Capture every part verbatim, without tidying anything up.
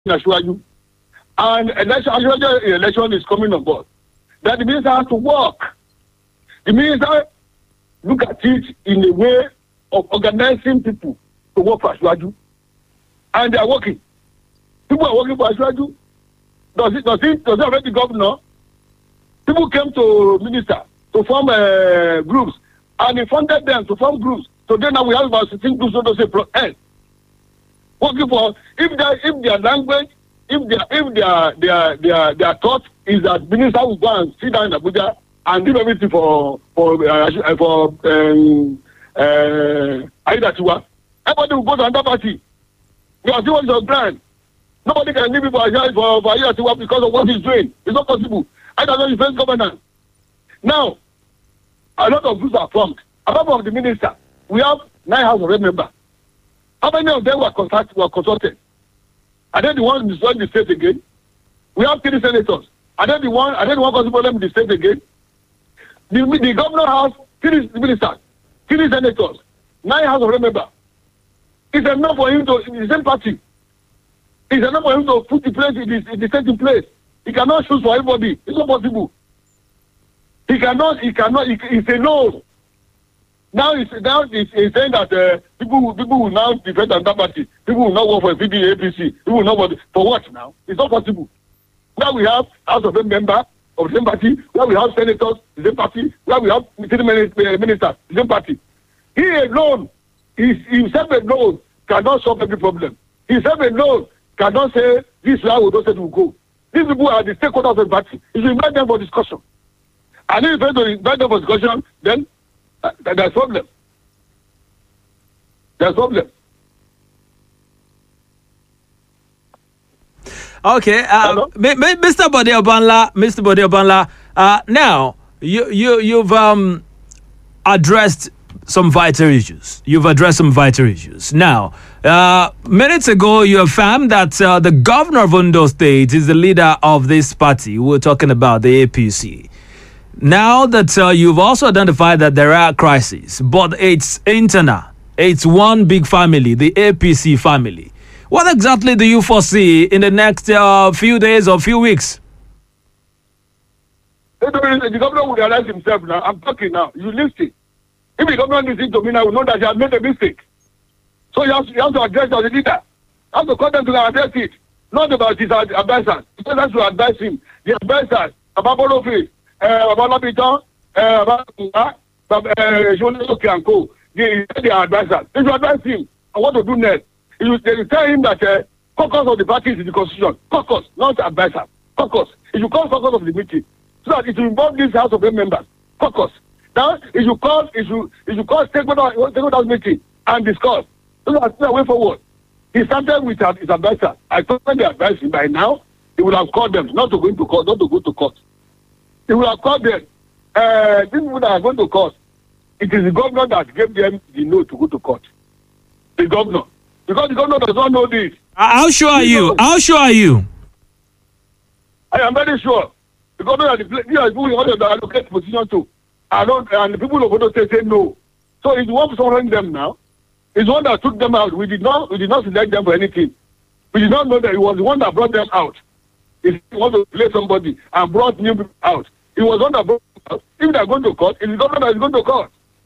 Ashwaju, and election, election is coming on board. That the minister has to work. The minister look at it in a way of organizing people to work for Ashwaju, and they are working. People are working for Ashwaju. Does it? Does it? Does it affect the governor? People came to minister to form uh, groups, and he funded them to form groups. So then now we have about sixteen groups so to say pro health. Working for if their if their language, if their if their their their their thought is that minister will go and sit down in Abuja and do everything for for uh, for um, uh, Aida Tiwa. Everybody will go to another party. Because he wants your brand. Nobody can leave people for for, for Aida Tiwa because of what he's doing. It's not possible. I don't know the first governance. Now, a lot of groups are formed. Apart from the minister, we have nine House of Rep members. How many of them were consulted? Were consulted? Are they the ones destroying the state again? We have three senators. Are they the one? Are they the one causing problem in the state again? The, the governor has three ministers, three senators, nine House of Rep members. It's enough for him to in the same party. It's enough for him to put the place in the, in the state in place. He cannot choose for everybody. It's not possible. He cannot. He cannot. He, it's a no. Now it's now it's, it's saying that uh, people will, people will now defend another party. People will not work for P D A, A P C. People will not work for what now? It's not possible. Now we have House of a member of the same party. Where we have senators, the same party. Where we have ministers, the same party. He alone, he, himself alone, cannot solve every problem. Himself alone cannot say this is how we don't say to go. These people are the stakeholders of the party. You should invite them for discussion. And if you fail to invite them for discussion, then uh, there's a problem. There's a problem. Okay, uh, Mister Bode Obanla, Mister Bode Obanla. Uh, now you you you've um addressed some vital issues. You've addressed some vital issues. Now, uh, minutes ago, you affirmed that uh, the governor of Ondo State is the leader of this party. We're talking about the A P C. Now that uh, you've also identified that there are crises, but it's internal. It's one big family, the A P C family. What exactly do you foresee in the next uh, few days or few weeks? The governor will realize himself now. I'm talking now. You listen. If the government listens to me now, will know that he has made a mistake. So you have, to, you have to address as a leader. You have to call them to address it. Not about his advisors. You have to advise him. The advisors, about Bolofi, about Lapitan, about Jonoke and Co. They are advisors. They should advise him on what to do next. You should tell him that uh, caucus of the party is in the constitution. Caucus, not advisor. Caucus. It should call caucus of the meeting. So that it will involve this House of members. Caucus. Now, if you call, if you if you call stakeholder stakeholders meeting and discuss, so that's the way forward. He started with his advisor. I told him the advice by now. He would have called them not to go into court, not to go to court. He would have called them. Uh, these people that are going to court, it is the governor that gave them the no to go to court. The governor, because the governor does not know this. How sure are you? How sure are you? I am very sure. The governor is the people who want to allocate position to. I don't, and the people of Ondo State say no. So it's one following them now. It's one that took them out. We did not we did not select them for anything. We did not know that it was the one that brought them out. If he wants to play somebody and brought new people out, it was one that brought them out. If they are going to court, it's the governor that is going to court.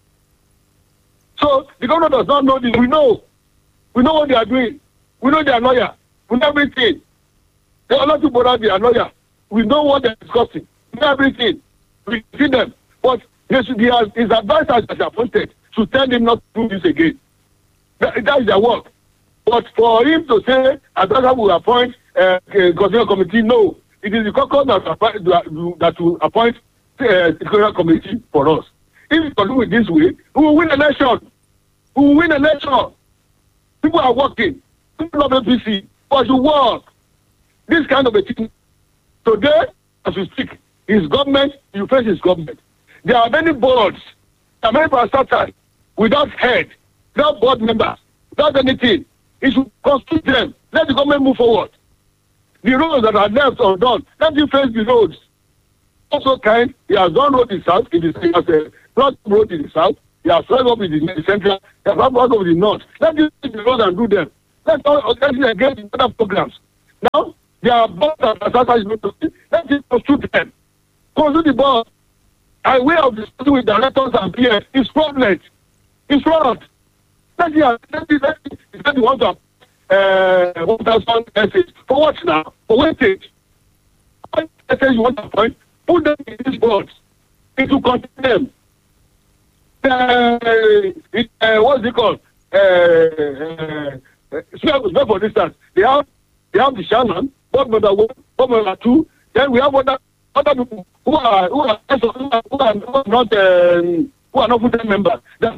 So the governor does not know this. We know. We know what they are doing. We know they are lawyer. We know everything. They are not to bother their lawyer. We know what they are discussing. We know everything. We see them. But he should be his advisors that are appointed to tell him not to do this again. That, that is their work. But for him to say advisor will appoint uh, a constitutional committee, no. It is the caucus that, that will appoint a uh, constitutional committee for us. If we continue with this way, we will win election. We will win election. People are working. People of A P C, but you work. This kind of a thing. Today, as we speak, his government, you face his government. There are many boards, there are many parastatals without head, without board members, without anything. It should constitute them. Let the government move forward. The roads that are left undone, let him face the roads. Also kind, he has done road in the south, he has a plot road in the south, he has flagged up in the central, he has flagged up in the north. Let him face the roads and do them. Let's not engage in other programs. Now, they are both as let it constitute them. Constitute the board. And way of discussing with directors and P S is fraudulent. It's fraud. Let it, let it, let it, let it want to uh, one thousand essays. For what now? For weightage. What essays you want to appoint? Put them in these boards. It will contain them. Uh, it, uh, what's it called? Uh, uh, uh, for instance, they have they have the chairman, board member one, board member two. Then we have other other people who are who are who are, who are not um, who are not full-time members. Let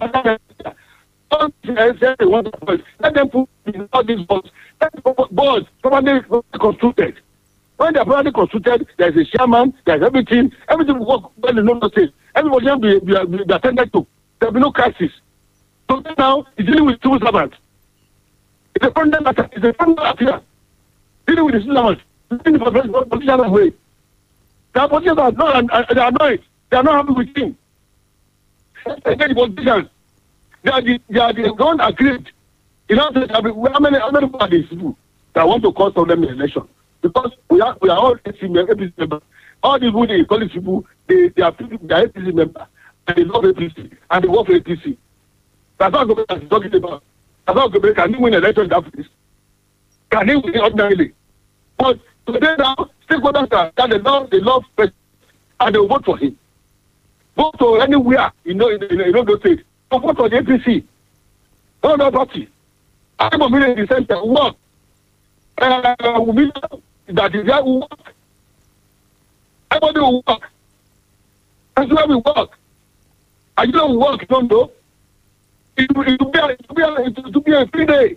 them put in all these boards. Let the boards properly constructed. When they are properly constructed, there is a chairman, there is everything. Everything will work well in the state. Everybody will be, be, be, be attended to. There will be no crisis. So now, it's dealing with civil servants. It's a problem matter. It's a problem affair. Dealing with the civil servants. Dealing with the politicians way. The politicians are not, they are annoyed. They are not happy with him. Again, the politicians, they are the, they are the one agreed. You know, how many, how many people are these people that want to cause them in election? Because we are, we are all A P C members. All these people, they call these people, they, they are people, they are A P C members. And they love A P C. And they work for A P C. That's what Gobert is talking about. That's what Gobert can he win election in that place? Can he win ordinarily? But today now, stakeholders are that they love, they love president, and they will vote for him. Vote to anywhere, you know, in, in, in those states. So vote for the A P C. No other party. I'm a million in the center. Work. Uh, that is there will work. Everybody will work. That's why we work. And you don't work, you don't know. It will, it will, be, a, it will, be, a, it will be a free day.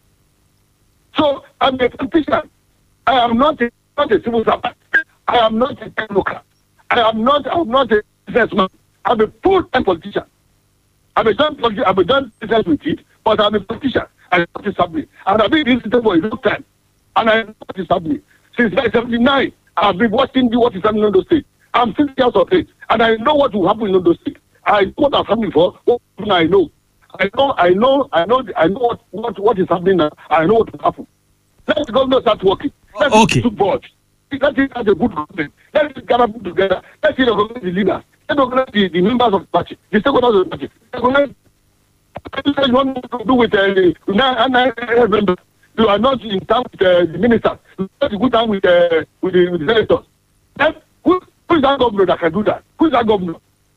So I'm a politician. I am not a, not a civil servant. I am not a technocrat. I am not, I am not a businessman. I'm a full-time politician. I'm a done politician. I'm a done business with it, but I'm a politician. I know what is happening. And I've been in this system for a long time. And I know what is happening. Since nineteen seventy-nine, I've been watching what is happening in those states. I'm six years of age, and I know what will happen in those states. I know what has happened before. What I know. I know, I know, I know, I know what, what, what is happening now. I know what will happen. Let the government start working. Let okay. it board. Let it have a good government. Let it gather people together. Let it organize the leaders. Let it organize the, the members of the party, the stakeholders of the party. Organize. You want to do with uh, nine, nine, nine members. You are not in town with uh, the ministers. You are not in good time with, uh, with, the, with the senators. Then, who, who is that governor that can do that? Who is that governor?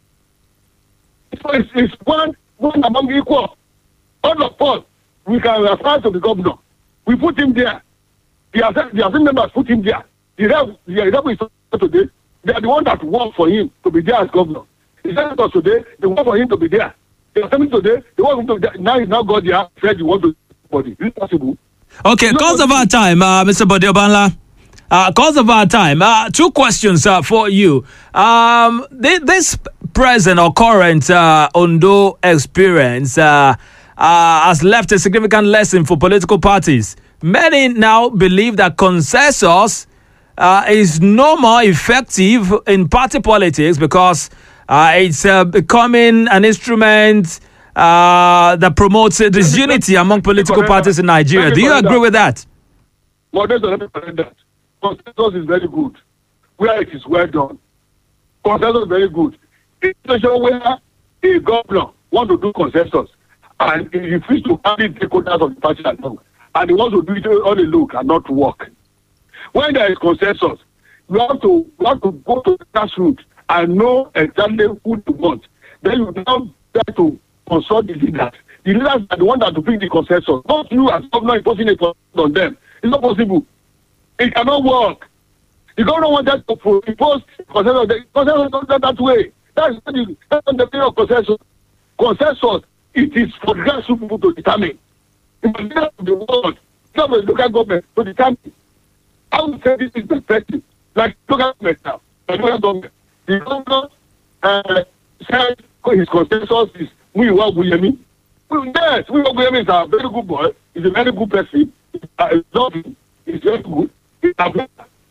So it's, it's one, one among equal. All of us, we can refer to the governor. We put him there. The assembly members put him there. The rep, the rep is today. They are the ones that work for him to be there as governor. The senators today, they work for him to be there. The assembly today, they want him to be there. Now he's now got there. Said you want to body. Is it possible? Okay, cause of our time, uh, Mister Bode Obanla. Uh, cause of our time. Uh, two questions uh, for you. Um, th- this present or current uh, Ondo experience uh, uh, has left a significant lesson for political parties. Many now believe that consensus uh, is no more effective in party politics because uh, it's uh, becoming an instrument uh, that promotes uh, disunity among political parties in Nigeria. Do you agree with that? Well, there's a that. Consensus is very good. Where it is well done. Consensus is very good. In a situation where a governor wants to do consensus and he refuses to carry the stakeholders of the party along, and he wants to do it on a look and not work. When there is consensus, you have to you have to go to the grassroots and know exactly who to want. Then you now try to consult the leaders. The leaders are the ones that to bring the consensus. Not you as governor imposing a consensus on them. It's not possible. It cannot work. The government wanted to impose consensus. Consensus is not that way. That's not the, that's not the thing of consensus. Consensus, it is for grassroots people to determine. It is not the world, not the local government to determine. I would say this is perspective. Like local government now, the local government. The governor uh, said his consensus is Muyiwa Oguyemi. Yes, Muyiwa Oguyemi is a very good boy. He's a very good person. He's loving. He's very good. He's a good.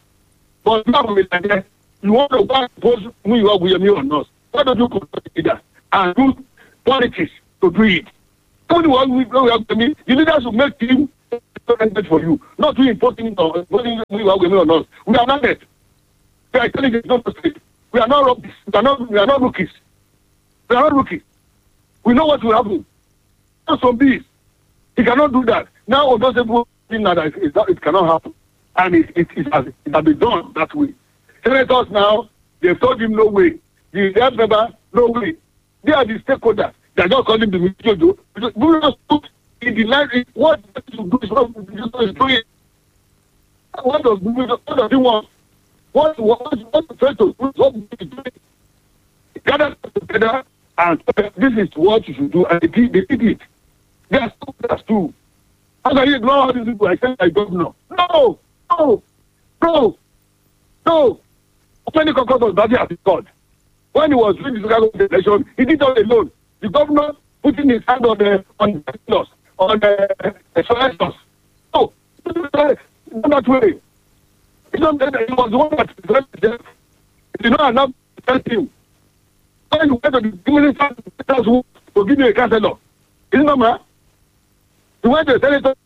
But now, you want to impose Muyiwa Oguyemi on us. Why don't you consult the leaders and do politics to do it? The leaders will make him for you, not to imposing it on women on us. We are not it. We are intelligent, not straight. We are not rookies. We are not. We are not rookies. We are not rookies. We know what will happen. Not some bees. He cannot do that. Now, on those people think that it, it, it cannot happen, and it it, it, has, it has been done that way. Senators now, they've told him no way. The health member, no way. They are the stakeholders. They are not calling the media though. Because we just put in the line what to do is what is doing. What does what does he want? What what what the first to do? What is doing? Gather together and this is what you should do, and they did, they did it. They are two plus two. How can you ignore all these people? I said I don't know. No, no, no, no. Many caucus was badly as God. When he was doing the Chicago election, he did all alone. The governor putting his hand on the on the laws, on the elections. No, not that way. He was the one that he did not allow to tell him. When you went to the minister to give you a counselor, is it normal? You went to the senator.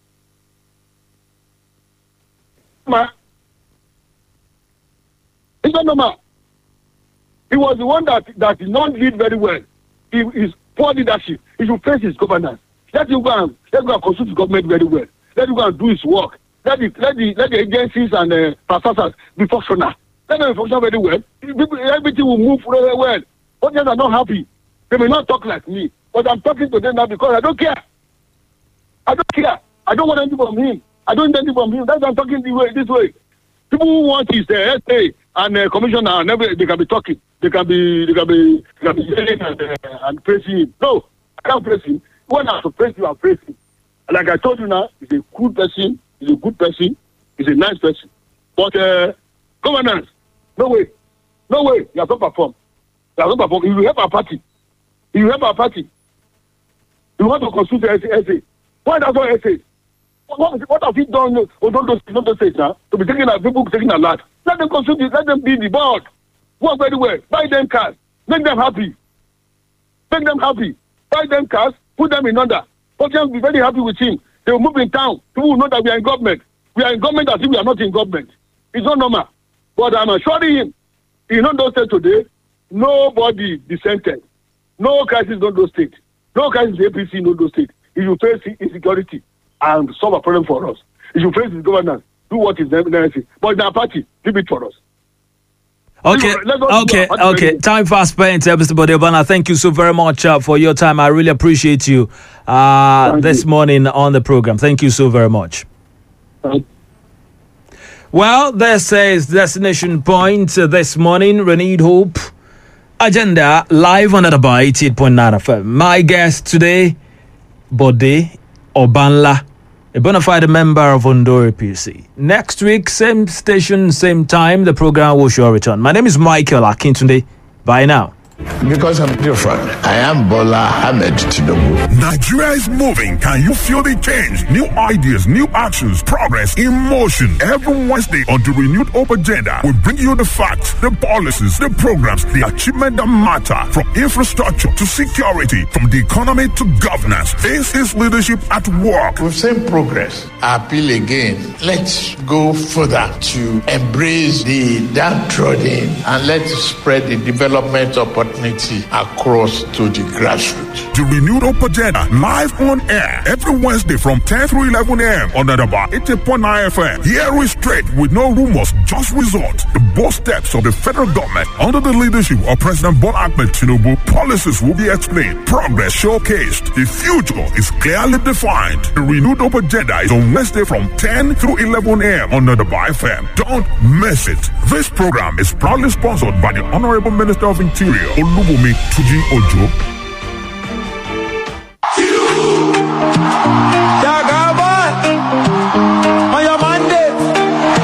It's not normal. He was the one that, that did not lead very well. He is poor leadership. He should face his governance. Let him go and let him go and consult the government very well. Let him go and do his work. Let the let the let the agencies and uh, processors be functional. Let them function very well. People, everything will move very well. Others are not happy. They may not talk like me, but I'm talking to them now because I don't care. I don't care. I don't want anything from him. I don't need anything from him. That's why I'm talking this way. This way. People who want his uh, S A and uh, commissioner and every, they can be talking. They can be they can be they can be yelling and, uh, and praising him. No, I can't praise him. When I have to praise you, I praise him. Like I told you now, he's a good person. He's a good person. He's a nice person. But uh, governance, no way, no way. He has not performed. He has not performed. He will help our party. He will help our party. You want to consult the S A. Why does not S A? What, what have he done? Oh, don't don't don't, don't say it now. To be taking a people taking a lot. Let them consult it. Let them be the board. Work very well. Buy them cars. Make them happy. Make them happy. Buy them cars. Put them in order. People will be very happy with him. They will move in town. People will know that we are in government. We are in government as if we are not in government. It's not normal. But I'm assuring him, in Ondo State today, nobody dissented. No crisis in Ondo State. No crisis in A P C in Ondo State. If you face insecurity and solve a problem for us, if you face his governance, do what is necessary. But in our party, leave it for us. Okay, okay, okay. Time fast spent, uh, Mister Bode Obanla. Thank you so very much uh, for your time. I really appreciate you uh, this you. morning on the program. Thank you so very much. Well, this is Destination Point uh, this morning. Renewed Hope Agenda live on Adaba eighty-eight point nine F M. My guest today, Bode Obanla, a bona fide member of Ondo A P C. Next week, same station, same time, the program will sure return. My name is Michael Akintunde. Bye now. Because I'm different, I am Bola Ahmed Tinubu. Nigeria is moving. Can you feel the change? New ideas, new actions, progress in motion. Every Wednesday on the Renewed Hope Agenda, we bring you the facts, the policies, the programs, the achievement that matter, from infrastructure to security, from the economy to governance. This is leadership at work. We've seen progress. I appeal again. Let's go further to embrace the downtrodden and let's spread the development opportunity across to the grassroots. The Renewed Hope Agenda live on air every Wednesday from ten through eleven a.m. on Adaba eighty-eight point nine F M. Here is straight with no rumors, just results. The bold steps of the federal government under the leadership of President Bola Ahmed Tinubu. Policies will be explained, progress showcased. The future is clearly defined. The Renewed Hope Agenda is on Wednesday from ten through eleven a.m. on Adaba F M. Don't miss it. This program is proudly sponsored by the Honorable Minister of Interior, Olubunmi Tuji Ojo.